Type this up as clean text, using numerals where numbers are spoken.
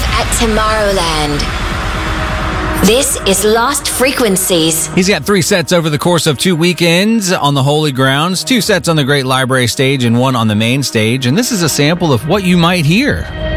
at Tomorrowland. This is Lost Frequencies. He's got 3 sets over the course of 2 weekends on the Holy Grounds, 2 sets on the Great Library stage and 1 on the main stage. And this is a sample of what you might hear.